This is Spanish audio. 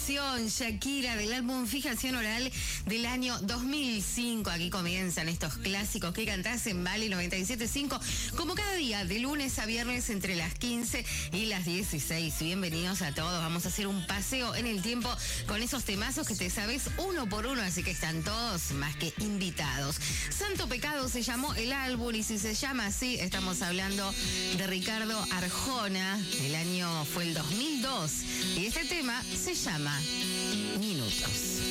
canción, Shakira, del álbum Fijación Oral del año 2005. Aquí comienzan estos clásicos que cantás en Bali 97.5, como cada día, de lunes a viernes entre las 15 y las 16. Bienvenidos a todos. Vamos a hacer un paseo en el tiempo con esos temazos que te sabes uno por uno, así que están todos más que invitados. Santo Pecado se llamó el álbum, y si se llama así, estamos hablando de Ricardo Arjona. El año fue el 2002 y este tema se llama Minutos.